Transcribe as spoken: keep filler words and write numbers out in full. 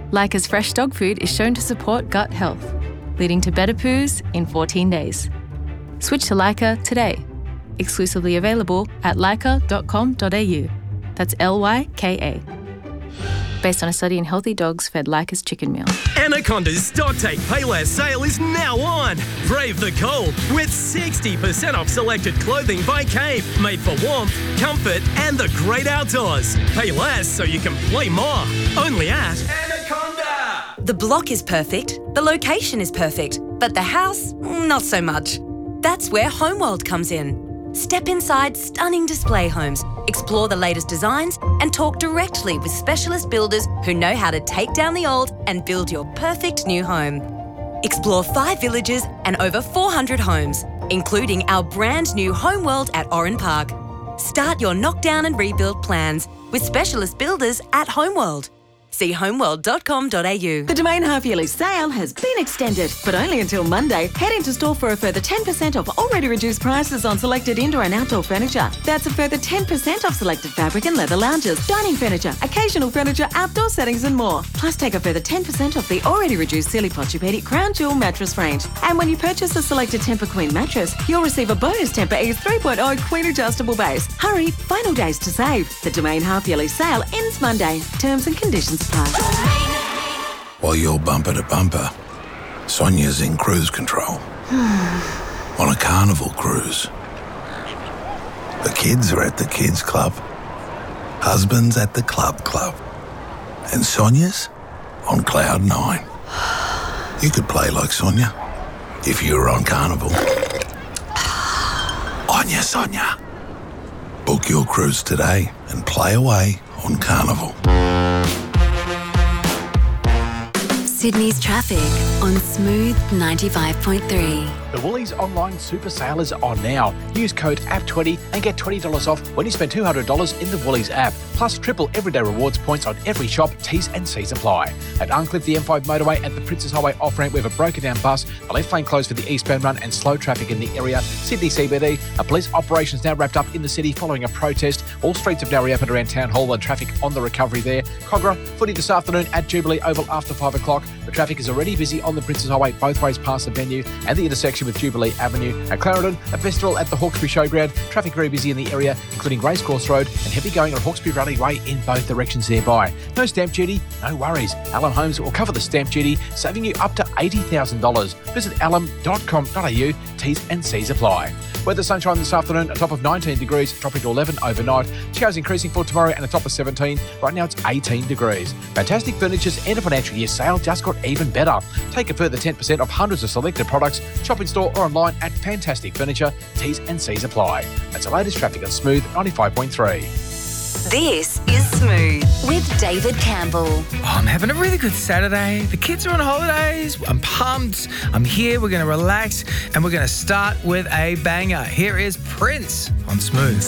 Leica's fresh dog food is shown to support gut health, leading to better poos in fourteen days. Switch to Leica today. Exclusively available at leica dot com dot a u. That's L Y K A. Based on a study in healthy dogs fed Leica's chicken meal. Anaconda's Stock Take Payless sale is now on. Brave the cold with sixty percent off selected clothing by Cave, made for warmth, comfort and the great outdoors. Pay less so you can play more. Only at Anaconda. The block is perfect, the location is perfect, but the house, not so much. That's where Homeworld comes in. Step inside stunning display homes, explore the latest designs and talk directly with specialist builders who know how to take down the old and build your perfect new home. Explore five villages and over four hundred homes, including our brand new Homeworld at Oran Park. Start your knockdown and rebuild plans with specialist builders at Homeworld. See homeworld dot com dot a u. The Domain half-yearly sale has been extended, but only until Monday. Head into store for a further ten percent off already reduced prices on selected indoor and outdoor furniture. That's a further ten percent off selected fabric and leather lounges, dining furniture, occasional furniture, outdoor settings and more. Plus take a further ten percent off the already reduced Silly Posturepedic Crown Jewel mattress range. And when you purchase a selected Tempur Queen mattress, you'll receive a bonus Tempur Ease three point oh Queen adjustable base. Hurry, final days to save. The Domain half-yearly sale ends Monday. Terms and conditions apply. While you're bumper to bumper, Sonia's in cruise control. On a Carnival cruise. The kids are at the kids club. Husband's at the club club. And Sonia's on cloud nine. You could play like Sonia if you were on Carnival. Onya Sonia. Book your cruise today and play away on Carnival. Sydney's traffic on Smooth ninety-five point three. The Woolies online super sale is on now. Use code A P twenty and get twenty dollars off when you spend two hundred dollars in the Woolies app. Plus triple everyday rewards points on every shop. T's and C's apply. At Uncliffe, the M five motorway at the Princes Highway off-ramp, we have a broken down bus, the left lane closed for the eastbound run and slow traffic in the area. Sydney C B D, a police operation is now wrapped up in the city following a protest. All streets have now reopened around Town Hall and traffic on the recovery there. Cogra, footy this afternoon at Jubilee Oval after five o'clock. The traffic is already busy on the Princes Highway both ways past the venue and the intersection with Jubilee Avenue. At Clarendon, a festival at the Hawkesbury Showground. Traffic very busy in the area, including Racecourse Road and heavy going on Hawkesbury Rally Way in both directions nearby. No stamp duty, no worries. Alum Homes will cover the stamp duty, saving you up to eighty thousand dollars. Visit alum dot com dot a u. T's and C's apply. Weather sunshine this afternoon, a top of nineteen degrees, dropping to eleven overnight. Showers increasing for tomorrow and a top of seventeen. Right now it's eighteen degrees. Fantastic Furniture's end of financial year sale just got even better. Take a further ten percent off hundreds of selected products. Shop in store or online at Fantastic Furniture. T's and C's apply. That's the latest traffic on Smooth ninety-five point three. This is Smooth with David Campbell. Oh, I'm having a really good Saturday. The kids are on holidays. I'm pumped. I'm here. We're going to relax and we're going to start with a banger. Here is Prince on Smooth.